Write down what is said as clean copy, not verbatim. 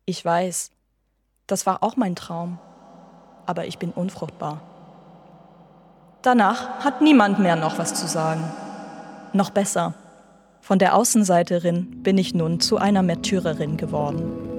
Ich weiß, das war auch mein Traum, aber ich bin unfruchtbar. Danach hat niemand mehr noch was zu sagen. Noch besser, von der Außenseiterin bin ich nun zu einer Märtyrerin geworden.